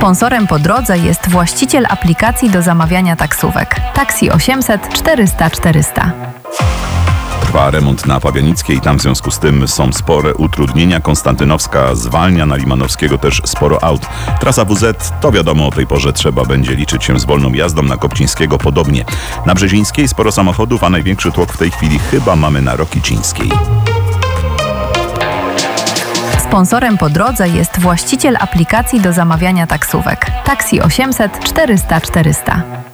Sponsorem po drodze jest właściciel aplikacji do zamawiania taksówek Taxi 800 400 400. Trwa remont na Pabianickiej, tam w związku z tym są spore utrudnienia. Konstantynowska zwalnia, na Limanowskiego też sporo aut. Trasa WZ to wiadomo, o tej porze trzeba będzie liczyć się z wolną jazdą, na Kopcińskiego podobnie. Na Brzezińskiej sporo samochodów, a największy tłok w tej chwili chyba mamy na Rokicińskiej. Sponsorem po drodze jest właściciel aplikacji do zamawiania taksówek Taxi 800 400 400.